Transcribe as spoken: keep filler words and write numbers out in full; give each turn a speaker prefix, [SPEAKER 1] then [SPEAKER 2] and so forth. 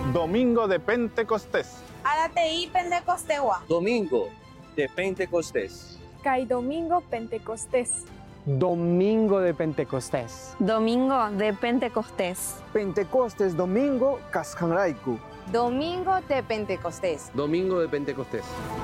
[SPEAKER 1] Domingo de Pentecostés.
[SPEAKER 2] Aratei Pentecostewa.
[SPEAKER 3] Domingo de Pentecostés.
[SPEAKER 4] Kai Domingo Pentecostés.
[SPEAKER 5] Domingo de Pentecostés.
[SPEAKER 6] Domingo de Pentecostés.
[SPEAKER 7] Pentecostés domingo kashanraiku.
[SPEAKER 2] Domingo de Pentecostés.
[SPEAKER 3] Domingo de Pentecostés.